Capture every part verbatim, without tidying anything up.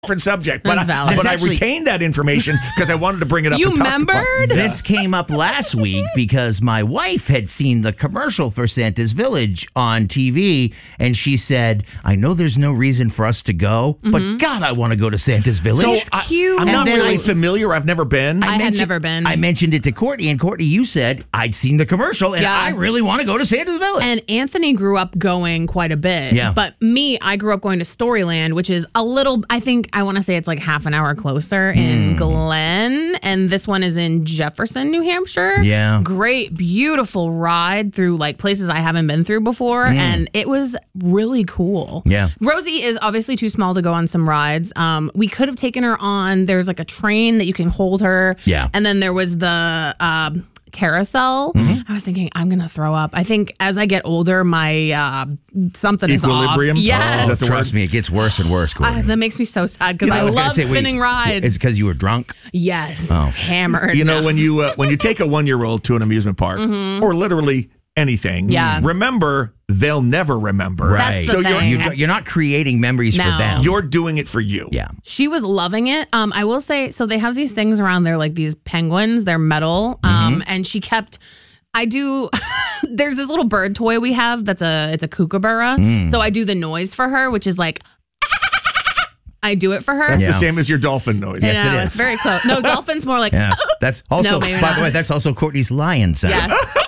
different subject, but, That's I, valid. but I Actually- retained that information because I wanted to bring it up. You and talk about remembered? it. This came up last week because my wife had seen the commercial for Santa's Village on T V, and she said, I know there's no reason for us to go, but God, I want to go to Santa's Village. So It's I, cute. I'm And not then really I- familiar. I've never been. I had mentioned- never been. I mentioned it to Courtney, and Courtney, you said, I'd seen the commercial, and Yeah. I really want to go to Santa's Village. And Anthony grew up going quite a bit. Yeah. But me, I grew up going to Storyland, which is a little, I think, I want to say it's like half an hour closer in Glen. And this one is in Jefferson, New Hampshire. Yeah. Great, beautiful ride through like places I haven't been through before. And it was really cool. Yeah. Rosie is obviously too small to go on some rides. Um, we could have taken her on, there's like a train that you can hold her. Yeah. And then there was the, um, carousel. I was thinking, I'm gonna throw up. I think as I get older, my uh, something Equilibrium? is off. Yes. Is that the Trust word? me, it gets worse and worse, Courtney. Ah, that makes me so sad because You know, I, was gonna love say, wait, spinning rides. It's because you were drunk? yes, Oh. hammered. You know, when you uh, when you take a one year old to an amusement park, or literally anything, Mm-hmm. Yeah. remember they'll never remember. That's the so you're thing. You're, you're not creating memories No. for them. you're doing it for you. yeah. She was loving it. Um, I will say, so they have these things around there, like these penguins. They're metal. Um, and she kept. I do. There's this little bird toy we have that's a it's a kookaburra. So I do the noise for her, which is like. I do it for her. That's Yeah. the same as your dolphin noise. You Yes, know, it it's is. very close. No, dolphins more like. Yeah. That's also, No, maybe by not. the way, that's also Courtney's lion sound. Yes.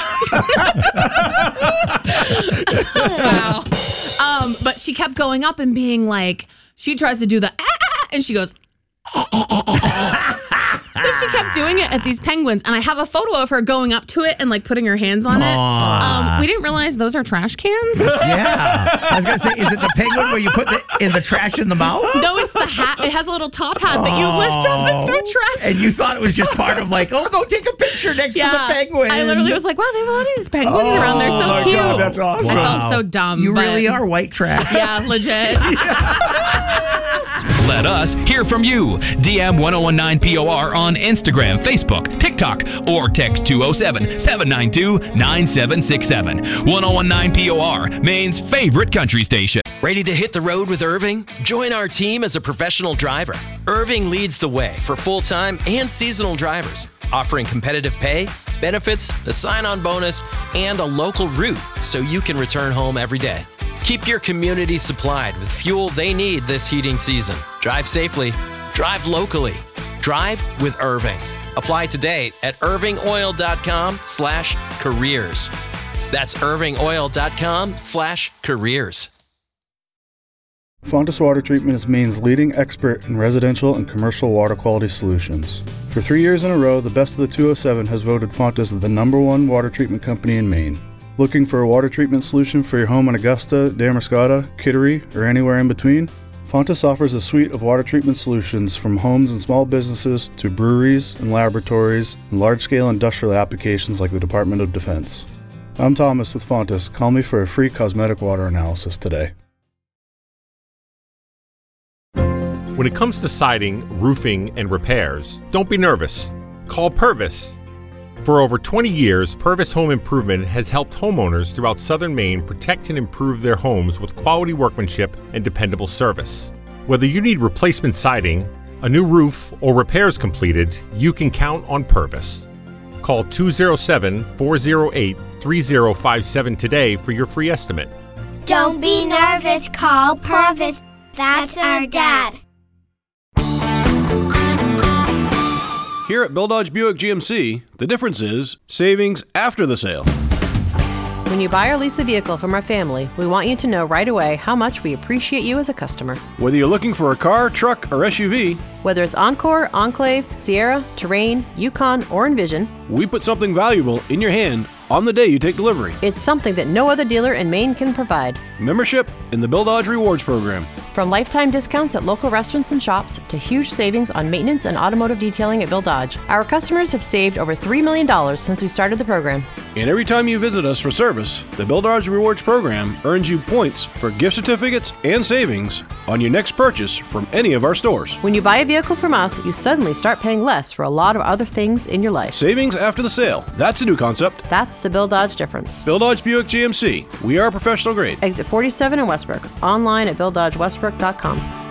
Wow. Um, but she kept going up and being like, she tries to do the, ah, ah, and she goes, so she kept doing it at these penguins. And I have a photo of her going up to it and like putting her hands on it. Um, we didn't realize those are trash cans. Yeah. I was going to say, is it the penguin where you put the, in the trash in the mouth? No, it's the hat. It has a little top hat that you lift up and throw trash. And you thought it was just part of like, oh, go take a picture next to the penguin. I literally was like, wow, they have a lot of these penguins around. They're so Oh my cute. God, that's awesome. I Wow. felt so dumb. You but- really are white trash. Yeah, legit. Let us hear from you. D M ten nineteen P O R on Instagram, Facebook, TikTok, or text two oh seven, seven nine two, nine seven six seven. ten nineteen P O R, Maine's favorite country station. Ready to hit the road with Irving? Join our team as a professional driver. Irving leads the way for full-time and seasonal drivers, offering competitive pay, benefits, a sign-on bonus, and a local route so you can return home every day. Keep your community supplied with fuel they need this heating season. Drive safely. Drive locally. Drive with Irving. Apply today at irvingoil.com slash careers. That's irvingoil.com slash careers. Fontis Water Treatment is Maine's leading expert in residential and commercial water quality solutions. For three years in a row, the Best of the two oh seven has voted Fontis the number one water treatment company in Maine. Looking for a water treatment solution for your home in Augusta, Damariscotta, Kittery, or anywhere in between? Fontis offers a suite of water treatment solutions from homes and small businesses to breweries and laboratories and large-scale industrial applications like the Department of Defense. I'm Thomas with Fontis. Call me for a free cosmetic water analysis today. When it comes to siding, roofing, and repairs, don't be nervous. Call Purvis. For over twenty years, Purvis Home Improvement has helped homeowners throughout southern Maine protect and improve their homes with quality workmanship and dependable service. Whether you need replacement siding, a new roof, or repairs completed, you can count on Purvis. Call two oh seven, four oh eight, three oh five seven today for your free estimate. Don't be nervous, call Purvis. That's our dad. Here at Bill Dodge Buick G M C, the difference is savings after the sale. When you buy or lease a vehicle from our family, we want you to know right away how much we appreciate you as a customer. Whether you're looking for a car, truck, or S U V, Whether it's Encore, Enclave, Sierra, Terrain, Yukon, or Envision, we put something valuable in your hand on the day you take delivery. it's something that no other dealer in Maine can provide. Membership in the Bill Dodge Rewards Program. From lifetime discounts at local restaurants and shops to huge savings on maintenance and automotive detailing at Bill Dodge, our customers have saved over three million dollars since we started the program. And every time you visit us for service, the Bill Dodge Rewards Program earns you points for gift certificates and savings on your next purchase from any of our stores. When you buy a vehicle from us, you suddenly start paying less for a lot of other things in your life. Savings after the sale. That's a new concept. That's the Bill Dodge difference. Bill Dodge Buick G M C. We are professional grade. Exit forty-seven in Westbrook. Online at bill dodge westbrook dot com.